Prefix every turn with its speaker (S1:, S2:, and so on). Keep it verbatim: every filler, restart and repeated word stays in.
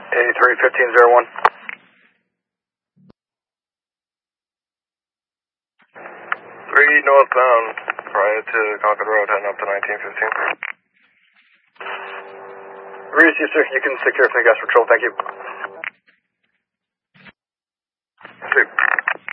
S1: eighty-three fifteen zero one. three northbound, prior to Concord Road, heading up to nineteen fifteen. Reese, yes, sir. You can secure from the gas patrol. Thank you. Sweet.